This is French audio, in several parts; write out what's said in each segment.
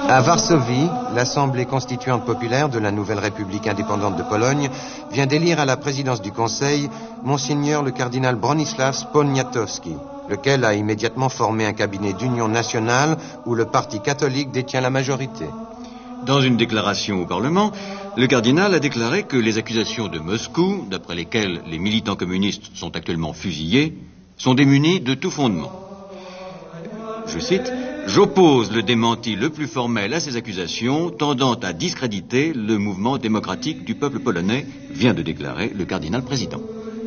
À Varsovie, l'Assemblée constituante populaire de la nouvelle République indépendante de Pologne vient d'élire à la présidence du Conseil Monseigneur le cardinal Bronisław Poniatowski, lequel a immédiatement formé un cabinet d'union nationale où le parti catholique détient la majorité. Dans une déclaration au Parlement, le cardinal a déclaré que les accusations de Moscou, d'après lesquelles les militants communistes sont actuellement fusillés, sont démunies de tout fondement. Je cite, « J'oppose le démenti le plus formel à ces accusations tendant à discréditer le mouvement démocratique du peuple polonais », vient de déclarer le cardinal président.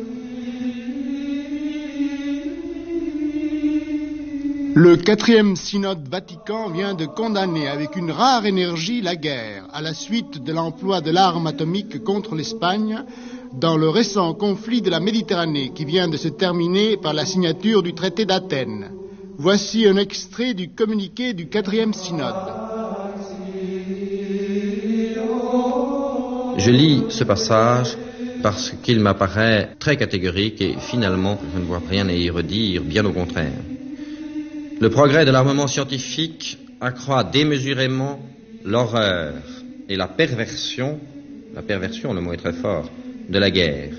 Le 4e synode Vatican vient de condamner avec une rare énergie la guerre à la suite de l'emploi de l'arme atomique contre l'Espagne dans le récent conflit de la Méditerranée qui vient de se terminer par la signature du traité d'Athènes. Voici un extrait du communiqué du 4e synode. Je lis ce passage parce qu'il m'apparaît très catégorique et finalement je ne vois rien à y redire, bien au contraire. Le progrès de l'armement scientifique accroît démesurément l'horreur et la perversion, le mot est très fort, de la guerre.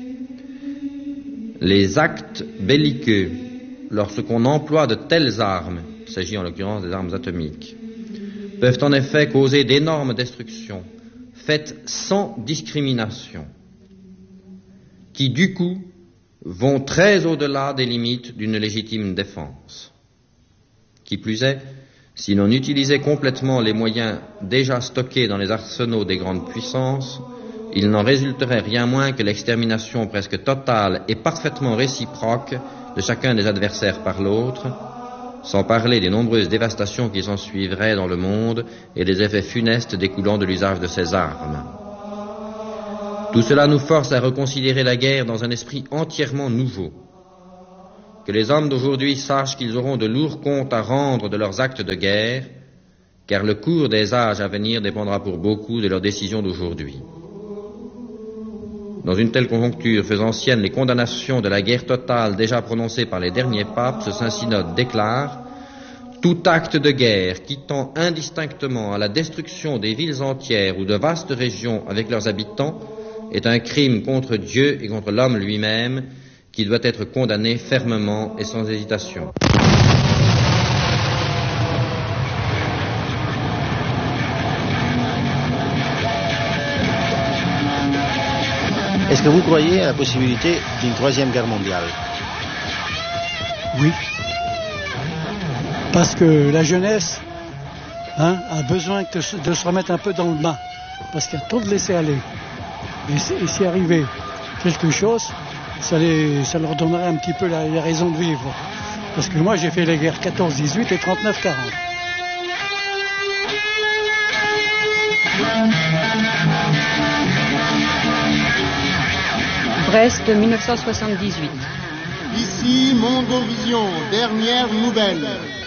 Les actes belliqueux, lorsqu'on emploie de telles armes, il s'agit en l'occurrence des armes atomiques, peuvent en effet causer d'énormes destructions, faites sans discrimination, qui du coup vont très au-delà des limites d'une légitime défense. Qui plus est, si l'on utilisait complètement les moyens déjà stockés dans les arsenaux des grandes puissances, il n'en résulterait rien moins que l'extermination presque totale et parfaitement réciproque de chacun des adversaires par l'autre, sans parler des nombreuses dévastations qui s'en suivraient dans le monde et des effets funestes découlant de l'usage de ces armes. Tout cela nous force à reconsidérer la guerre dans un esprit entièrement nouveau. Que les hommes d'aujourd'hui sachent qu'ils auront de lourds comptes à rendre de leurs actes de guerre, car le cours des âges à venir dépendra pour beaucoup de leurs décisions d'aujourd'hui. Dans une telle conjoncture faisant sienne les condamnations de la guerre totale déjà prononcées par les derniers papes, ce Saint-Synode déclare « Tout acte de guerre qui tend indistinctement à la destruction des villes entières ou de vastes régions avec leurs habitants est un crime contre Dieu et contre l'homme lui-même, qui doit être condamné fermement et sans hésitation. » Est-ce que vous croyez à la possibilité d'une troisième guerre mondiale? Oui. Parce que la jeunesse a besoin de se remettre un peu dans le bain. Parce qu'il y a trop de laisser aller. Et si arrivait quelque chose, ça leur donnerait un petit peu la raison de vivre. Parce que moi, j'ai fait les guerres 14-18 et 39-40. Brest, 1978. Ici, Mondovision, dernière nouvelle.